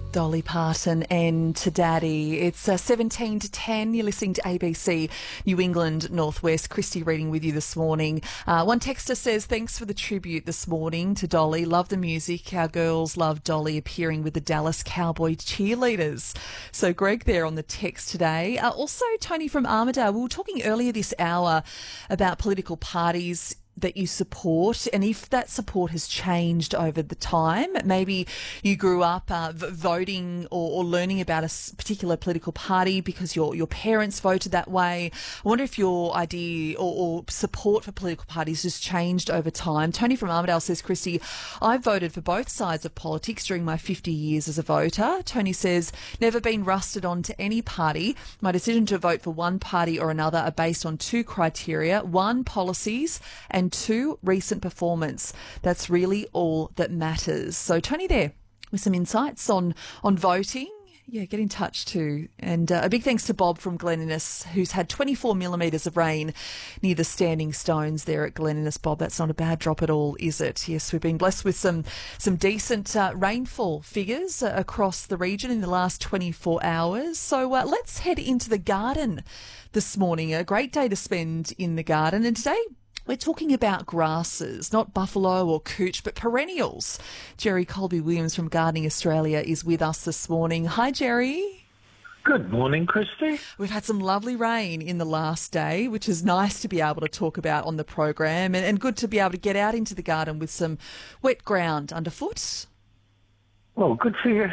Dolly Parton and To Daddy. It's 17 to 10. You're listening to ABC New England Northwest. Christy reading with you this morning. One texter says, thanks for the tribute this morning to Dolly. Love the music. Our girls love Dolly appearing with the Dallas Cowboy cheerleaders. So Greg there on the text today. Also, Tony from Armidale. We were talking earlier this hour about political parties that you support, and if that support has changed over the time. Maybe you grew up voting or learning about a particular political party because your parents voted that way. I wonder if your idea or support for political parties has changed over time. Tony from Armidale says, Christy, I voted for both sides of politics during my 50 years as a voter. Tony says, never been rusted onto any party. My decision to vote for one party or another are based on two criteria: one, policies, and two, recent performance. That's really all that matters. So Tony there with some insights on voting. Yeah, get in touch too. And a big thanks to Bob from Glen Innes, who's had 24 millimetres of rain near the Standing Stones there at Glen Innes. Bob, that's not a bad drop at all, is it? Yes, we've been blessed with some decent rainfall figures across the region in the last 24 hours. So let's head into the garden this morning. A great day to spend in the garden. And today, we're talking about grasses, not buffalo or cooch, but perennials. Jerry Colby-Williams from Gardening Australia is with us this morning. Hi, Jerry. Good morning, Christy. We've had some lovely rain in the last day, which is nice to be able to talk about on the program, and good to be able to get out into the garden with some wet ground underfoot. Well, good for you.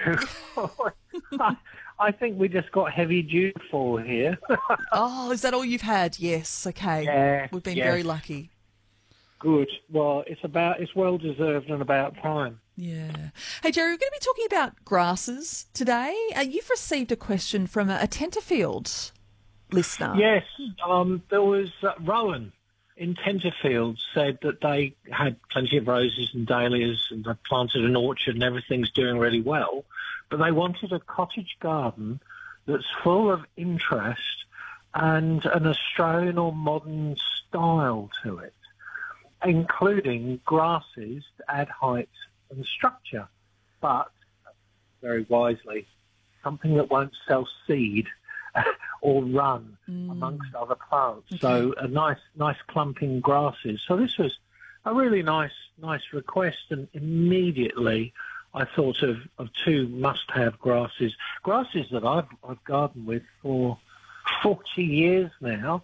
I think we just got heavy dew fall here. Oh, is that all you've had? Yes, okay. Yeah, We've been yes. very lucky. Good. Well, it's well deserved and about time. Yeah. Hey, Jerry, we're going to be talking about grasses today. You've received a question from a Tenterfield listener. Yes, there was Rowan in Tenterfield said that they had plenty of roses and dahlias and they planted an orchard and everything's doing really well, but they wanted a cottage garden that's full of interest and an Australian or modern style to it, including grasses to add height and structure, but, very wisely, something that won't sell seed or run amongst other plants. Okay. So a nice clumping grasses. So this was a really nice request, and immediately I thought of two must-have grasses that I've gardened with for 40 years now,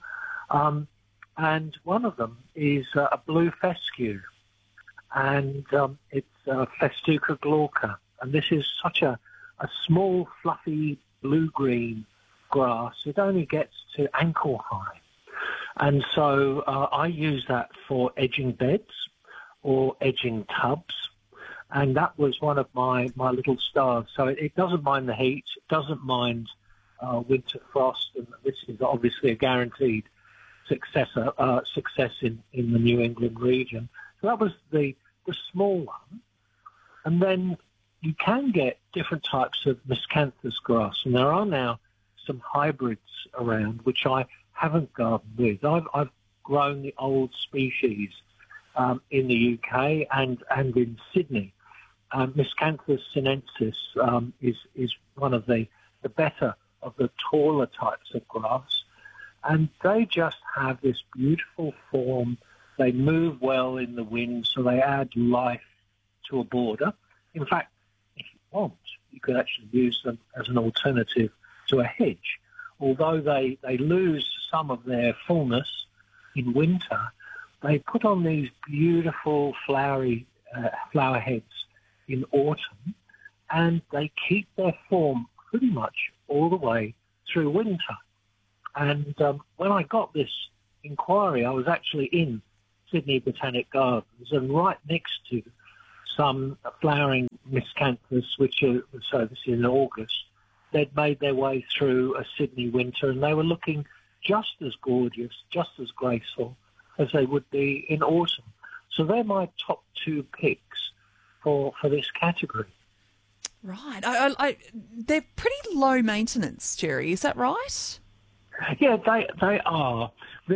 and one of them is a blue fescue, and it's Festuca glauca, and this is such a small, fluffy blue-green grass. It only gets to ankle high, and so I use that for edging beds or edging tubs, and that was one of my little stars. So it doesn't mind the heat, it doesn't mind winter frost, and this is obviously a guaranteed success in the New England region. So that was the small one, and then you can get different types of miscanthus grass, and there are now some hybrids around which I haven't gardened with. I've grown the old species in the UK and in Sydney. Miscanthus sinensis is one of the better of the taller types of grass, and they just have this beautiful form. They move well in the wind, so they add life to a border. In fact, if you want, you could actually use them as an alternative to a hedge. Although they lose some of their fullness in winter, they put on these beautiful flowery flower heads in autumn, and they keep their form pretty much all the way through winter. And when I got this inquiry, I was actually in Sydney Botanic Gardens, and right next to some flowering miscanthus, which are, so this is in August, they'd made their way through a Sydney winter, and they were looking just as gorgeous, just as graceful as they would be in autumn. So they're my top two picks for this category. Right. They're pretty low maintenance, Jerry. Is that right? Yeah, they are.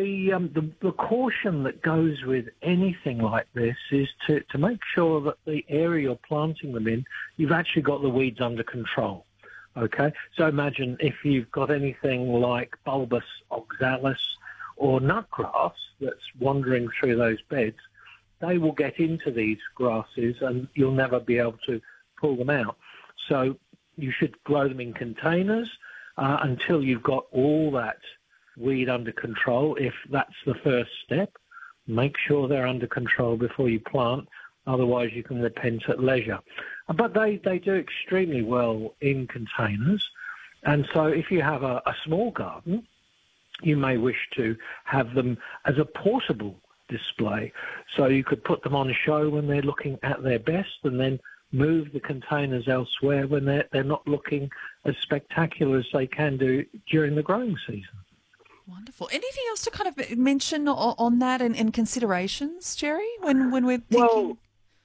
The caution that goes with anything like this is to make sure that the area you're planting them in, you've actually got the weeds under control. Okay, so imagine if you've got anything like bulbous oxalis or nutgrass that's wandering through those beds, they will get into these grasses and you'll never be able to pull them out. So you should grow them in containers until you've got all that weed under control. If that's the first step, make sure they're under control before you plant. Otherwise, you can repent at leisure. But they do extremely well in containers. And so if you have a small garden, you may wish to have them as a portable display. So you could put them on show when they're looking at their best and then move the containers elsewhere when they're not looking as spectacular as they can do during the growing season. Wonderful. Anything else to kind of mention on that and considerations, Jerry, when we're thinking? Well,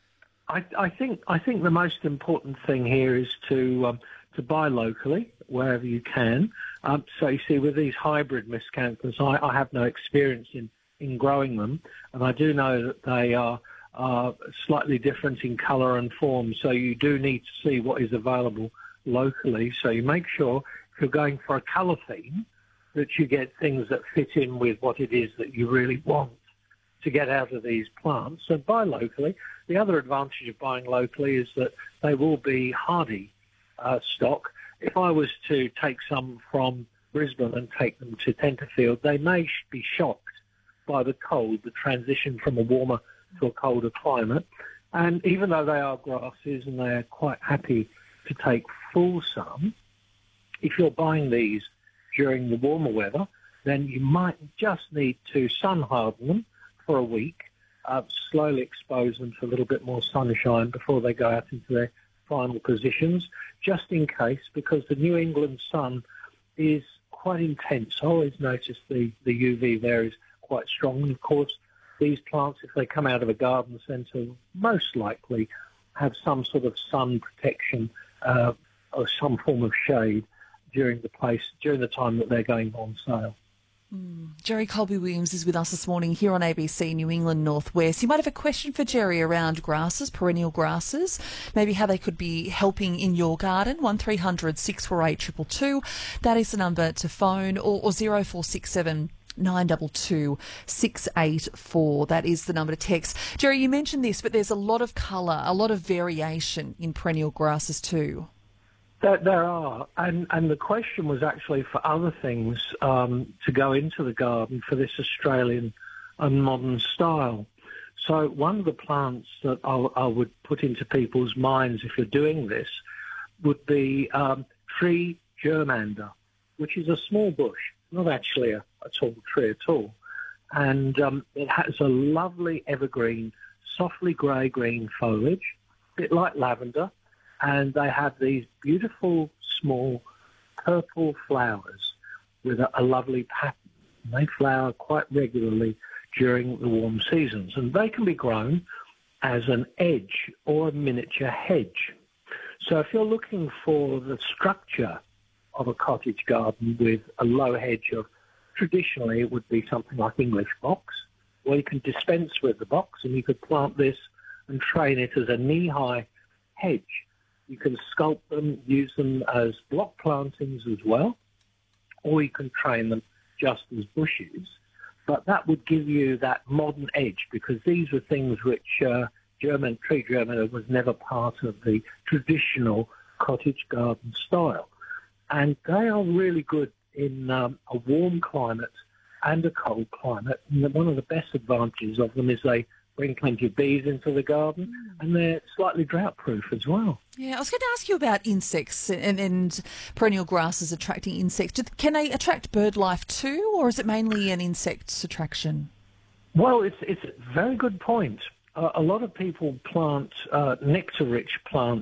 I think the most important thing here is to buy locally wherever you can. So you see, with these hybrid miscanthus, I have no experience in growing them, and I do know that they are slightly different in colour and form. So you do need to see what is available locally. So you make sure if you're going for a colour theme that you get things that fit in with what it is that you really want to get out of these plants. So buy locally. The other advantage of buying locally is that they will be hardy stock. If I was to take some from Brisbane and take them to Tenterfield, they may be shocked by the cold, the transition from a warmer to a colder climate. And even though they are grasses and they are quite happy to take full sun, if you're buying these during the warmer weather, then you might just need to sun harden them for a week, slowly expose them to a little bit more sunshine before they go out into their final positions, just in case, because the New England sun is quite intense. I always notice the UV there is quite strong. And of course, these plants, if they come out of a garden centre, most likely have some sort of sun protection or some form of shade during the time that they're going on sale. Jerry Colby-Williams is with us this morning here on ABC New England Northwest. You might have a question for Jerry around grasses, perennial grasses, maybe how they could be helping in your garden. 1300 648 222. That is the number to phone, or 0467 922 684. That is the number to text. Jerry, you mentioned this, but there's a lot of colour, a lot of variation in perennial grasses too. There are, and the question was actually for other things to go into the garden for this Australian and modern style. So one of the plants that I would put into people's minds if you're doing this would be tree germander, which is a small bush, not actually a tall tree at all. And it has a lovely evergreen, softly grey-green foliage, a bit like lavender. And they have these beautiful, small, purple flowers with a lovely pattern. They flower quite regularly during the warm seasons. And they can be grown as an edge or a miniature hedge. So if you're looking for the structure of a cottage garden with a low hedge of, traditionally it would be something like English box, well, you can dispense with the box and you could plant this and train it as a knee-high hedge. You can sculpt them, use them as block plantings as well, or you can train them just as bushes. But that would give you that modern edge, because these were things which tree germinator was never part of the traditional cottage garden style. And they are really good in a warm climate and a cold climate. And one of the best advantages of them is they bring plenty of bees into the garden, and they're slightly drought-proof as well. Yeah, I was going to ask you about insects and perennial grasses attracting insects. Can they attract bird life too, or is it mainly an insect attraction? Well, it's a very good point. A lot of people plant nectar-rich plants